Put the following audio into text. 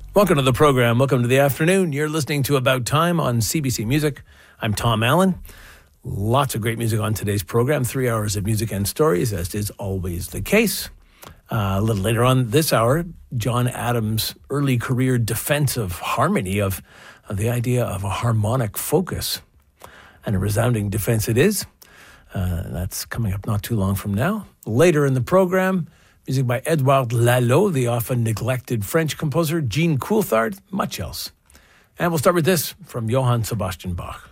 Welcome to the program. Welcome to the afternoon. You're listening to About Time on CBC Music. I'm Tom Allen. Lots of great music on today's program. 3 hours of music and stories, as is always the case. A little later on this hour, John Adams' early career defense of harmony, of the idea of a harmonic focus. And a resounding defense it is. That's coming up not too long from now. Later in the program, music by Edouard Lalo, the often neglected French composer, Jean Coulthard, much else. And we'll start with this from Johann Sebastian Bach.